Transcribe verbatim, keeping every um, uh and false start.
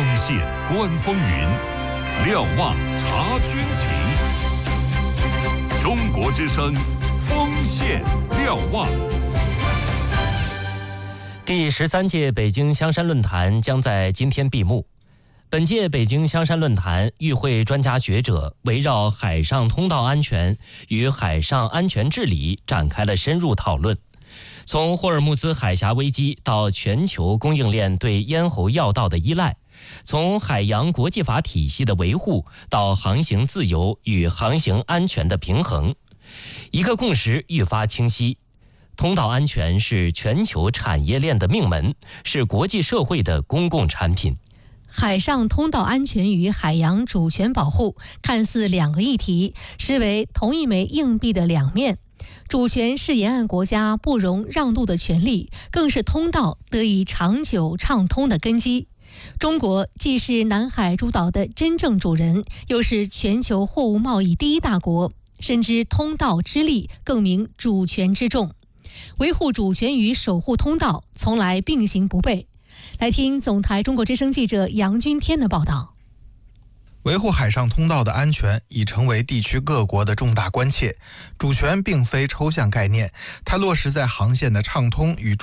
锋线观风云，瞭望察军情。中国之声，锋线瞭望。 第十三届北京香山论坛将在今天闭幕。本届北京香山论坛与会专家学者围绕海上通道安全与海上安全治理展开了深入讨论。从霍尔木兹海峡危机到全球供应链对咽喉要道的依赖，从海洋国际法体系的维护到航行自由与航行安全的平衡，一个共识愈发清晰：通道安全是全球产业链的命门，是国际社会的公共产品。 海上通道安全与海洋主权保护看似两个议题，实为同一枚硬币的两面。主权是沿岸国家不容让渡的权利，更是通道得以长久畅通的根基。中国既是南海诸岛的真正主人，又是全球货物贸易第一大国，深知通道之利，更明主权之重。维护主权与守护通道从来并行不悖。来听总台中国之声记者杨君天的报道。 维护海上通道的安全已成为地区各国的重大关切。主权并非抽象概念，它落实在航线的畅通与